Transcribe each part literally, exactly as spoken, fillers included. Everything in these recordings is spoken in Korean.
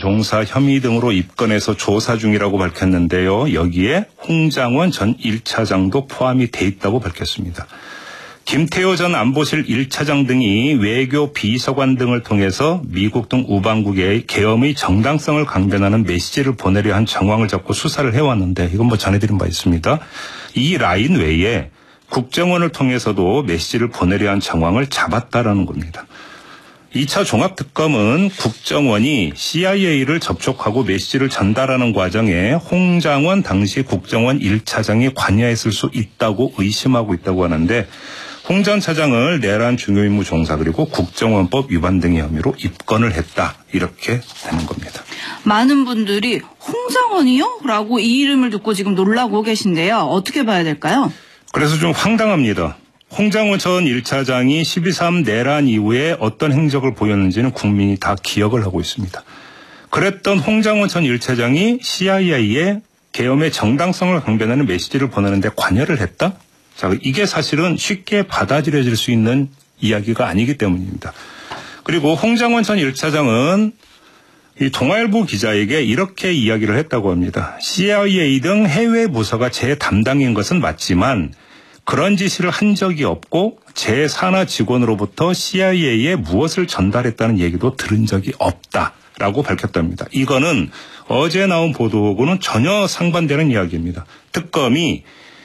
종사 혐의 등으로 입건해서 조사 중이라고 밝혔는데요. 여기에 홍장원 전 일 차장도 포함이 돼 있다고 밝혔습니다. 김태호 전 안보실 일 차장 등이 외교 비서관 등을 통해서 미국 등 우방국에 계엄의 정당성을 강변하는 메시지를 보내려 한 정황을 잡고 수사를 해왔는데 이건 뭐 전해드린 바 있습니다. 이 라인 외에 국정원을 통해서도 메시지를 보내려 한 정황을 잡았다라는 겁니다. 이 차 종합특검은 국정원이 씨아이에이를 접촉하고 메시지를 전달하는 과정에 홍장원 당시 국정원 일 차장이 관여했을 수 있다고 의심하고 있다고 하는데 홍 전 차장을 내란 중요임무 종사 그리고 국정원법 위반 등의 혐의로 입건을 했다. 이렇게 되는 겁니다. 많은 분들이 홍장원이요? 라고 이 이름을 듣고 지금 놀라고 계신데요. 어떻게 봐야 될까요? 그래서 좀 황당합니다. 홍장원 전 일 차장이 십이 삼 내란 이후에 어떤 행적을 보였는지는 국민이 다 기억을 하고 있습니다. 그랬던 홍장원 전 일 차장이 씨아이에이에 계엄의 정당성을 강변하는 메시지를 보내는데 관여를 했다? 자, 이게 사실은 쉽게 받아들여질 수 있는 이야기가 아니기 때문입니다. 그리고 홍장원 전 일 차장은 이 동아일보 기자에게 이렇게 이야기를 했다고 합니다. 씨아이에이 등 해외 부서가 제 담당인 것은 맞지만 그런 지시를 한 적이 없고 제 산하 직원으로부터 씨아이에이에 무엇을 전달했다는 얘기도 들은 적이 없다라고 밝혔답니다. 이거는 어제 나온 보도하고는 전혀 상반되는 이야기입니다. 특검이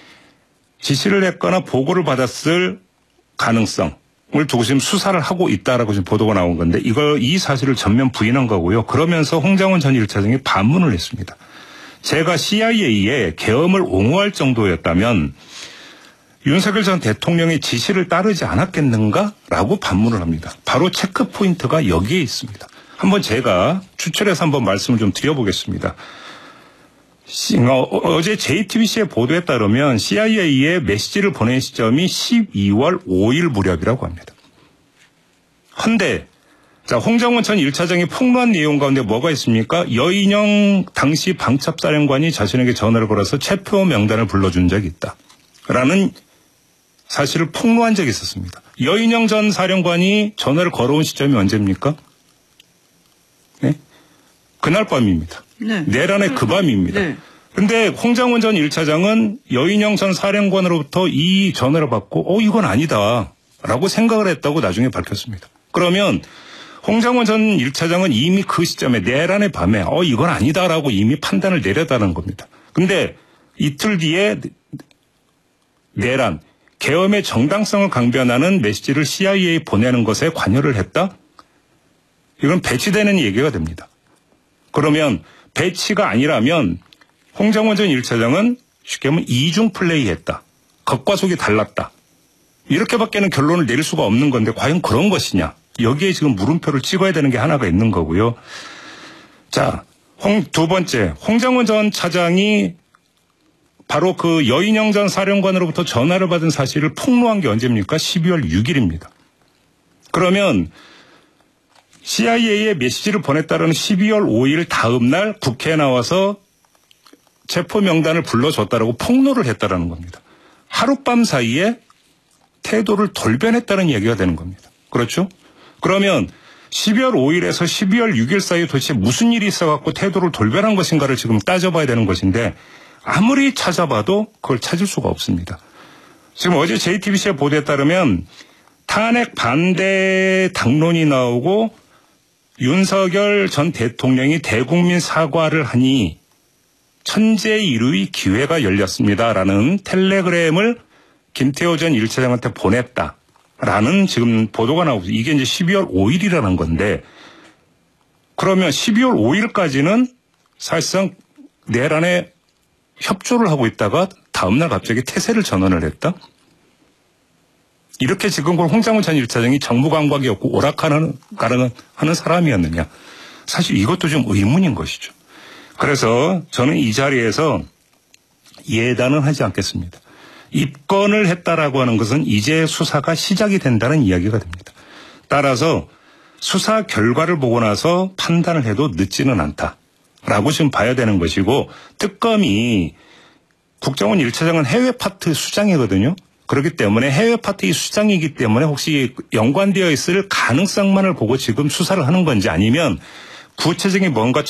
지시를 했거나 보고를 받았을 가능성을 두고 지금 수사를 하고 있다라고 지금 보도가 나온 건데 이걸 이 사실을 전면 부인한 거고요. 그러면서 홍장원 전 일 차장이 반문을 했습니다. 제가 씨아이에이에 계엄을 옹호할 정도였다면 윤석열 전 대통령의 지시를 따르지 않았겠는가라고 반문을 합니다. 바로 체크 포인트가 여기에 있습니다. 한번 제가 추출해서 한번 말씀을 좀 드려보겠습니다. 어제 제이티비씨의 보도에 따르면 씨아이에이에 메시지를 보낸 시점이 십이월 오일 무렵이라고 합니다. 헌데 자 홍장원 전 일 차장이 폭로한 내용 가운데 뭐가 있습니까? 여인영 당시 방첩사령관이 자신에게 전화를 걸어서 체포 명단을 불러준 적이 있다. 라는 사실을 폭로한 적이 있었습니다. 여인영 전 사령관이 전화를 걸어온 시점이 언제입니까? 네? 그날 밤입니다. 네. 내란의 그 밤입니다. 네. 근데 홍장원 전 일 차장은 여인영 전 사령관으로부터 이 전화를 받고 어 이건 아니다 라고 생각을 했다고 나중에 밝혔습니다. 그러면 홍장원 전 일 차장은 이미 그 시점에 내란의 밤에 어 이건 아니다라고 이미 판단을 내렸다는 겁니다. 근데 이틀 뒤에 내란, 계엄의 정당성을 강변하는 메시지를 씨아이에이에 보내는 것에 관여를 했다? 이건 배치되는 얘기가 됩니다. 그러면 배치가 아니라면 홍장원 전 일 차장은 쉽게 하면 이중 플레이했다. 겉과 속이 달랐다. 이렇게밖에는 결론을 내릴 수가 없는 건데 과연 그런 것이냐. 여기에 지금 물음표를 찍어야 되는 게 하나가 있는 거고요. 자, 홍, 두 번째. 홍장원 전 차장이 바로 그 여인영 전 사령관으로부터 전화를 받은 사실을 폭로한 게 언제입니까? 십이월 육일입니다. 그러면 씨아이에이에 메시지를 보냈다는 십이월 오일 다음 날 국회에 나와서 체포 명단을 불러줬다라고 폭로를 했다라는 겁니다. 하룻밤 사이에 태도를 돌변했다는 얘기가 되는 겁니다. 그렇죠? 그러면 십이월 오일에서 십이월 육일 사이에 도대체 무슨 일이 있어갖고 태도를 돌변한 것인가를 지금 따져봐야 되는 것인데 아무리 찾아봐도 그걸 찾을 수가 없습니다. 지금 어제 제이티비씨의 보도에 따르면 탄핵 반대 당론이 나오고 윤석열 전 대통령이 대국민 사과를 하니 천재일의 기회가 열렸습니다라는 텔레그램을 김태호 전 일 차장한테 보냈다라는 지금 보도가 나오고 이게 이제 십이월 오일이라는 건데 그러면 십이월 오일까지는 사실상 내란에 협조를 하고 있다가 다음날 갑자기 태세를 전환을 했다? 이렇게 지금 그걸 홍장원 전 일 차장이 정부 감각이었고 오락하는 하는 사람이었느냐. 사실 이것도 좀 의문인 것이죠. 그래서 저는 이 자리에서 예단은 하지 않겠습니다. 입건을 했다라고 하는 것은 이제 수사가 시작이 된다는 이야기가 됩니다. 따라서 수사 결과를 보고 나서 판단을 해도 늦지는 않다라고 지금 봐야 되는 것이고 특검이 국정원 일 차장은 해외 파트 수장이거든요. 그렇기 때문에 해외 파트의 수장이기 때문에 혹시 연관되어 있을 가능성만을 보고 지금 수사를 하는 건지 아니면 구체적인 뭔가